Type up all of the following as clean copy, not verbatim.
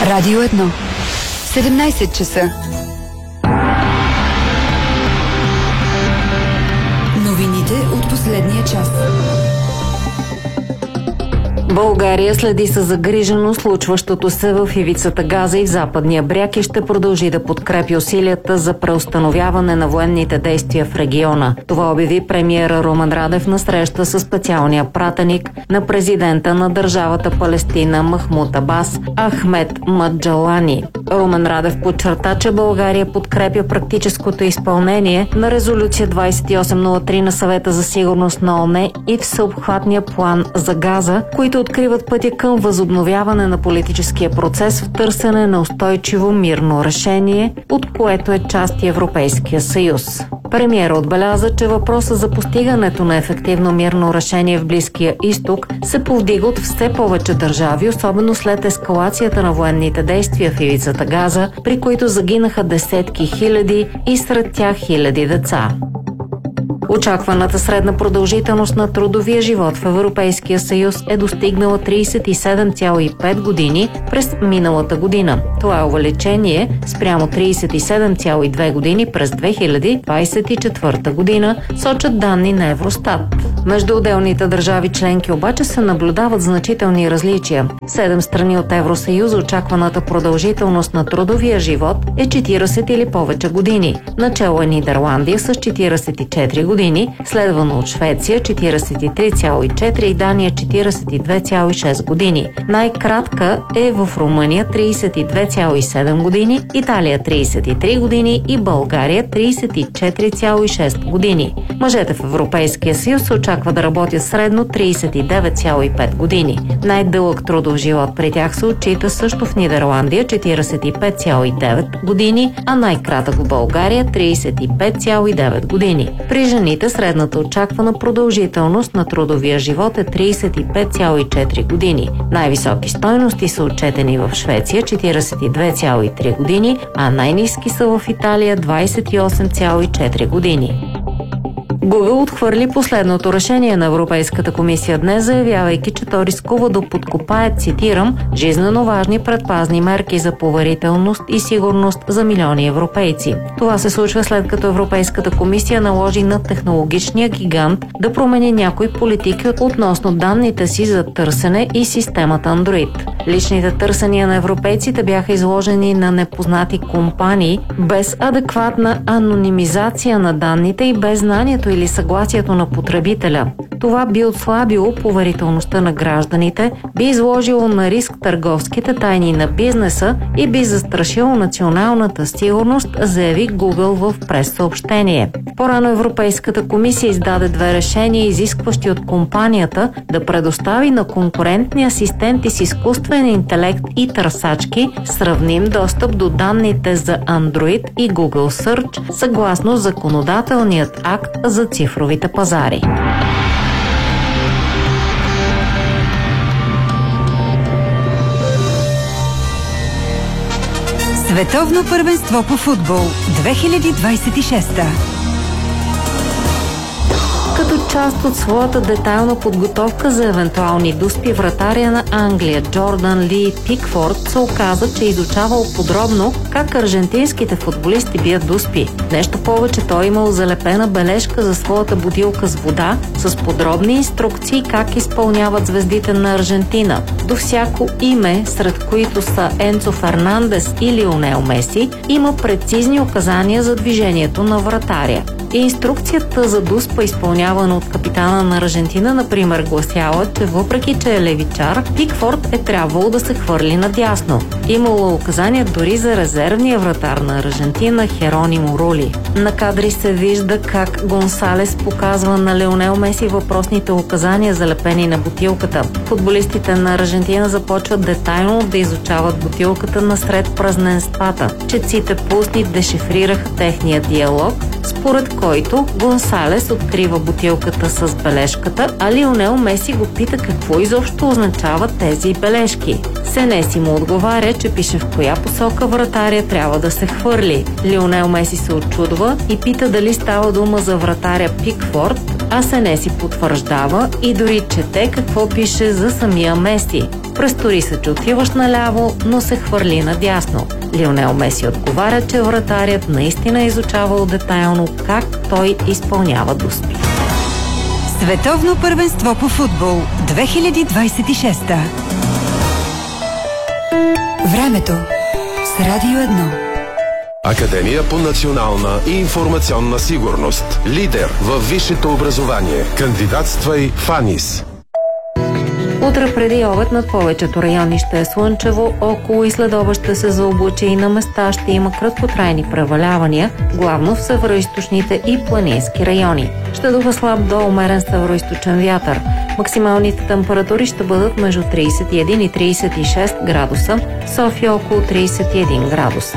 Радио 1. 17 часа. Новините от последния час. България следи със загриженост случващото се в ивицата Газа и в Западния бряг и ще продължи да подкрепи усилията за преустановяване на военните действия в региона. Това обяви премиера Румен Радев на среща със специалния пратеник на президента на държавата Палестина Махмуд Абас Ахмед Маджалани. Румен Радев подчерта, че България подкрепя практическото изпълнение на резолюция 2803 на Съвета за сигурност на ООН и всеобхватния план за Газа, които откриват пътя към възобновяване на политическия процес в търсене на устойчиво мирно решение, от което е част и Европейския съюз. Премиерът отбеляза, че въпросът за постигането на ефективно мирно решение в Близкия изток се повдига от все повече държави, особено след ескалацията на военните действия в ивицата Газа, при които загинаха десетки хиляди и сред тях хиляди деца. Очакваната средна продължителност на трудовия живот в Европейския съюз е достигнала 37,5 години през миналата година. Това е увеличение спрямо 37,2 години през 2024 година, сочат данни на Евростат. Между отделните държави членки обаче се наблюдават значителни различия. 7 страни от Евросъюза очакваната продължителност на трудовия живот е 40 или повече години. Начало е Нидерландия с 44 години, следвано от Швеция 43,4 и Дания 42,6 години. Най-кратка е в Румъния 32,7 години, Италия 33 години и България 34,6 години. Мъжете в Европейския съюз се очаква да работят средно 39,5 години. Най-дълъг трудов живот при тях се отчита също в Нидерландия 45,9 години, а най-кратък в България 35,9 години. При жените средната очаквана продължителност на трудовия живот е 35,4 години. Най-високи стойности са отчетени в Швеция 42,3 години, а най-ниски са в Италия 28,4 години. Google отхвърли последното решение на Европейската комисия днес, заявявайки, че то рискува да подкопае, цитирам, жизнено важни предпазни мерки за поверителност и сигурност за милиони европейци. Това се случва след като Европейската комисия наложи на технологичния гигант да промени някои политики относно данните си за търсене и системата Android. Личните търсения на европейците бяха изложени на непознати компании без адекватна анонимизация на данните и без знанието или съгласието на потребителя. Това би отслабило поверителността на гражданите, би изложило на риск търговските тайни на бизнеса и би застрашило националната сигурност, заяви Google в прес-съобщение. По-рано Европейската комисия издаде 2 решения, изискващи от компанията да предостави на конкурентни асистенти с изкуствен интелект и търсачки сравним достъп до данните за Android и Google Search, съгласно законодателният акт за цифровите пазари. Световно първенство по футбол 2026. Като част от своята детайлна подготовка за евентуални дуспи, вратаря на Англия Джордан Ли Пикфорд се оказа, че изучавал подробно как аржентинските футболисти бият дуспи. Нещо повече, той имал залепена бележка за своята бутилка с вода с подробни инструкции как изпълняват звездите на Аржентина. До всяко име, сред които са Енцо Фернандес и Лионел Меси, има прецизни указания за движението на вратаря. Инструкцията за дуспа, изпълнявана от капитана на Аржентина, например, гласяла, че въпреки че е левичар, Пикфорд е трябвало да се хвърли надясно. Имало указания дори за резервния вратар на Аржентина Херонимо Рули. На кадри се вижда как Гонсалес показва на Лионел Меси въпросните указания, залепени на бутилката. Футболистите на Аржентина започват детайлно да изучават бутилката насред празненствата. Четците пусни дешифрираха техния диалог, според който Гонсалес открива бутилката с бележката, а Лионел Меси го пита какво изобщо означават тези бележки. Сенеси му отговаря, че пише в коя посока вратаря трябва да се хвърли. Лионел Меси се очудва и пита дали става дума за вратаря Пикфорд, АСН си потвърждава и дори чете какво пише за самия Меси. Престори се, че отиваш наляво, но се хвърли надясно. Лионел Меси отговаря, че вратарят наистина е изучавал детайлно как той изпълнява дуспи. Световно първенство по футбол 2026. Времето с Радио 1. Академия по национална и информационна сигурност. Лидер във висшето образование. Кандидатствай в АНИС. Утре преди обед над повечето райони ще е слънчево, около и следобед ще се заоблачи и на места ще има краткотрайни превалявания, главно в североизточните и планински райони. Ще духа слаб до умерен североизточен вятър. Максималните температури ще бъдат между 31 и 36 градуса, София около 31 градуса.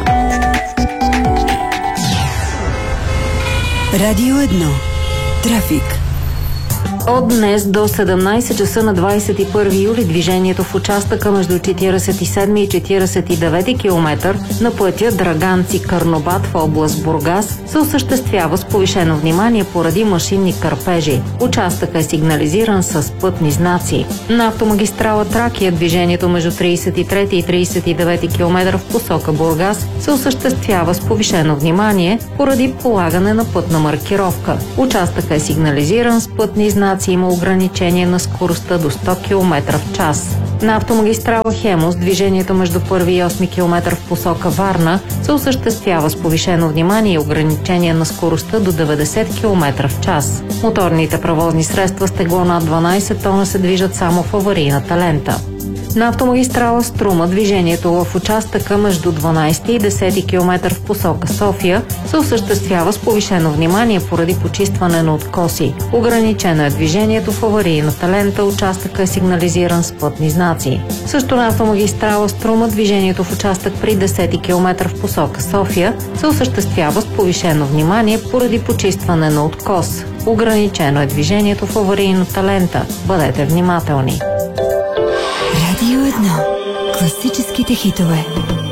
Радио 1. Трафик. От днес до 17 часа на 21 юли движението в участъка между 47 и 49 км на пътя Драганци-Карнобат в област Бургас се осъществява с повишено внимание поради машинни кърпежи. Участъкът е сигнализиран с пътни знаци. На автомагистрала Тракия движението между 33 и 39 км в посока Бургас се осъществява с повишено внимание поради полагане на пътна маркировка. Участъкът е сигнализиран с пътни знаци, има ограничение на скоростта до 100 км в час. На автомагистрала Хемус движението между 1 и 8 км в посока Варна се осъществява с повишено внимание и ограничение на скоростта до 90 км в час. Моторните превозни средства с тегло над 12 тона се движат само в аварийната лента. На автомагистрала Струма движението в участъка между 12 и 10 км в посока София се осъществява с повишено внимание поради почистване на откоси. Ограничено е движението в аварийната лента, участъка е сигнализиран с пътни знаци. Също на автомагистрала Струма движението в участък при 10 км в посока София се осъществява с повишено внимание поради почистване на откос. Ограничено е движението в аварийната лента. Бъдете внимателни. Радио 1. Класическите хитове.